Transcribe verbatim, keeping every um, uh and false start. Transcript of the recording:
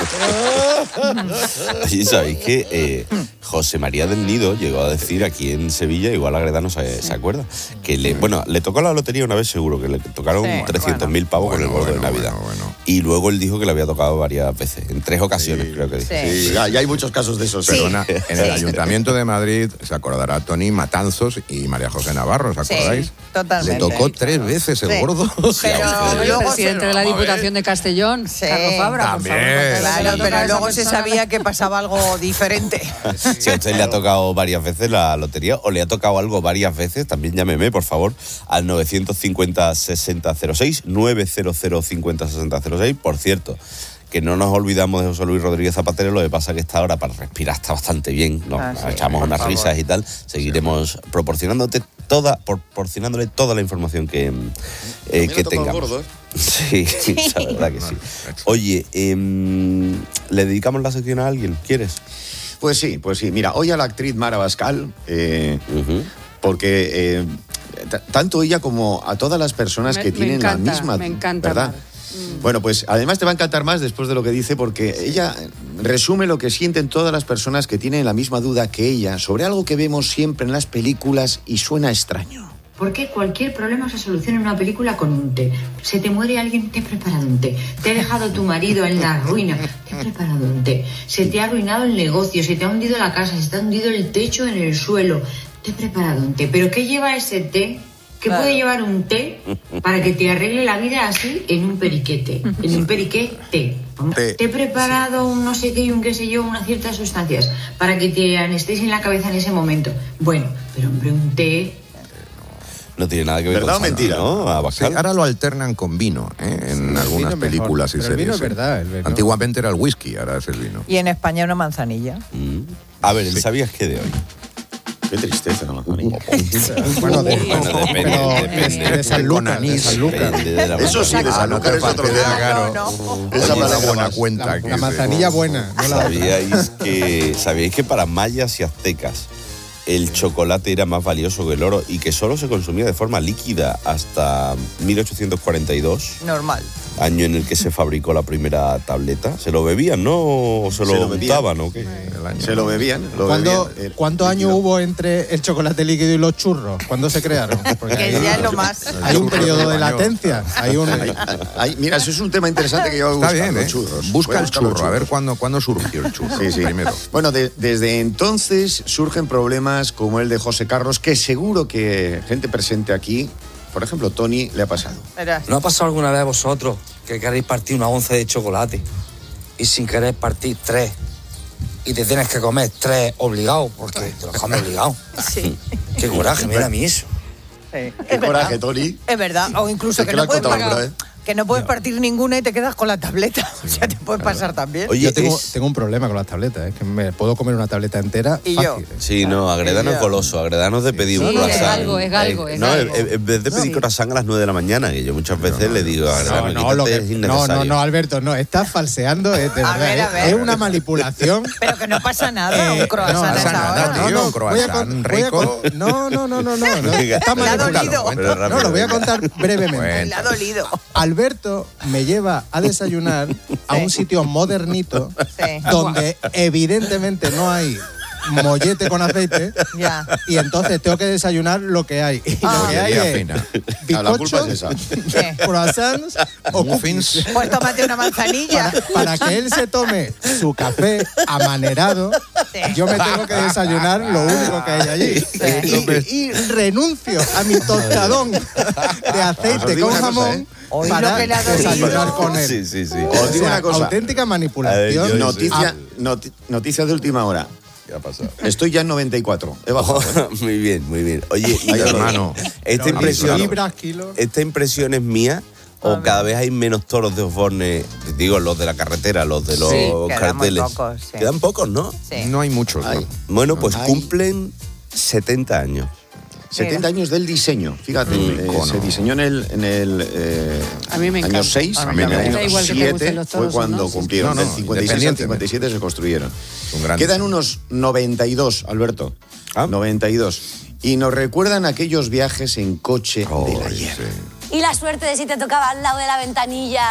Y sabéis que eh, José María del Nido llegó a decir aquí en Sevilla, igual Ágreda no se, se acuerda, que le, bueno, le tocó la lotería una vez seguro, que le tocaron sí, trescientos mil bueno, pavos bueno, con el gordo bueno, de Navidad. Bueno, bueno. Y luego él dijo que le había tocado varias veces, en tres ocasiones sí, creo que dijo. Sí, sí. Ya, ya hay muchos casos de esos. Sí. Perdona, en el Ayuntamiento de Madrid, se acordará Tony Matanzos y María José Navarro, ¿os acordáis? Sí, totalmente. Le tocó tres veces el sí. gordo. Pero el presidente de la Diputación de Castellón, sí. Carlos Fabra. También. Claro, pero luego se sabía que pasaba algo diferente. Si a usted le ha tocado varias veces la lotería o le ha tocado algo varias veces, también llámeme, por favor, al nueve cincuenta sesenta cero seis, nueve cero cero cincuenta sesenta cero seis. Por cierto, que no nos olvidamos de José Luis Rodríguez Zapatero, lo que pasa que esta hora para respirar está bastante bien, nos ah, sí, echamos unas favor. risas y tal, seguiremos sí. proporcionándote toda, proporcionándole toda la información que, eh, que tengamos. Gordo, ¿eh? Sí, sí, la verdad que sí. Oye, eh, ¿le dedicamos la sección a alguien? ¿Quieres? Pues sí, pues sí. Mira, hoy a la actriz Mara Bascal, eh, uh-huh. porque eh, t- tanto ella como a todas las personas me, que tienen encanta, la misma, me encanta, ¿verdad? Mar. Bueno, pues además te va a encantar más después de lo que dice, porque ella resume lo que sienten todas las personas que tienen la misma duda que ella sobre algo que vemos siempre en las películas y suena extraño. ¿Por qué cualquier problema se soluciona en una película con un té? Se te muere alguien, te he preparado un té. Te ha dejado tu marido en la ruina, te he preparado un té. Se te ha arruinado el negocio, se te ha hundido la casa, se te ha hundido el techo en el suelo, te he preparado un té. ¿Pero qué lleva ese té? ¿Qué puede llevar un té para que te arregle la vida así en un periquete? En un periquete. Te he preparado un no sé qué y un qué sé yo, unas ciertas sustancias para que te anestesien la cabeza en ese momento. Bueno, pero hombre, un té... No tiene nada que ver ¿verdad con o mentira? ¿no? A sí, ahora lo alternan con vino, ¿eh? En sí, algunas películas mejor, y series. El vino es verdad. El vino. Antiguamente era el whisky, ahora es el vino. Y en España una manzanilla. Mm. A ver, sí. ¿sabías qué de hoy? Qué tristeza la manzanilla. Bueno, de, bueno, depende, pero depende. De Sanlúcar, de Sanlúcar. Eso sí, de Sanlúcar es otro tema. Claro. Esa es una buena cuenta. La, la manzanilla buena. No la ¿Sabíais, que, ¿Sabíais que para mayas y aztecas el chocolate era más valioso que el oro y que solo se consumía de forma líquida hasta mil ochocientos cuarenta y dos? Normal. Año en el que se fabricó la primera tableta. ¿Se lo bebían, no? ¿O se lo, se lo untaban o qué? El año. Se lo bebían. Lo ¿Cuándo, bebían ¿Cuántos años hubo entre el chocolate líquido y los churros? ¿Cuándo se crearon? Porque que ya es lo más. Hay un periodo de latencia. Hay un... hay, hay, mira, eso es un tema interesante que yo voy a buscar. Está bien, los ¿eh? churros. Busca el churro, a ver cuándo, cuándo surgió el churro. Sí, sí. Primero. Bueno, de, desde entonces surgen problemas como el de José Carlos, que seguro que gente presente aquí, por ejemplo, Tony, le ha pasado. ¿No ha pasado alguna vez a vosotros que queréis partir una once de chocolate y sin querer partir tres y te tienes que comer tres obligado porque te los comes obligado? Sí. Qué coraje, mira a mí eso. Sí. Qué coraje, Tony. Es verdad, o incluso es que, que no puedes contado, pagar, ¿eh? que no puedes partir ninguna y te quedas con la tableta. O sea, te puede pasar también. Oye, yo tengo, es... tengo un problema con las tabletas, es que me puedo comer una tableta entera y fácil. Yo. Sí, no, Agredano es goloso, Agredano es de pedir sí, un croissant. Es galgo, es galgo, es no, galgo. En vez de pedir no, croissant a las nueve de la mañana, que yo muchas veces no, no, le digo a Agredano, no, no, que, no, no, no, Alberto, no, estás falseando, es, de verdad, ver, ver. es una manipulación. Pero que no pasa nada, un croissant no, pasa nada, tío, no, un croissant rico. No, no, no, no, no, está manipulado. No, lo voy a contar brevemente. Le ha dolido. Alberto me lleva a desayunar a un sitio modernito sí. donde evidentemente no hay mollete con aceite ya. Y entonces tengo que desayunar lo que hay y ah. lo que hay es bizcochos, croissants o muffins. Pues tómate una manzanilla para, para que él se tome su café amanerado. Sí. Yo me tengo que desayunar lo único que hay allí sí. y, y renuncio a mi tostadón de aceite con jamón Hoy para que desayunar con él. Sí, sí, sí. Os digo una cosa. Auténtica manipulación. Ver, yo, Noticia, sí. noti- noticias de última hora. ¿Qué ha pasado? Estoy ya en noventa y cuatro. He bajado. ¿eh? Muy bien, muy bien. Oye, Ay, hermano. Esta impresión, esta impresión es mía. ¿O cada vez hay menos toros de Osborne? Digo, los de la carretera, los de los sí, carteles. Quedan pocos, sí. Quedan pocos, ¿no? Sí. No hay muchos. ¿no? Bueno, pues Ay. cumplen setenta años. setenta años del diseño, fíjate, mm, eh, se diseñó en el, en el eh, a mí me año seis, a mí me en el año siete fue cuando ¿no? cumplieron, no, no, del cincuenta y seis al cincuenta y siete se construyeron. Un Quedan unos noventa y dos, Alberto, ¿Ah? noventa y dos, y nos recuerdan aquellos viajes en coche oh, del ayer. Sí. Y la suerte de si te tocaba al lado de la ventanilla.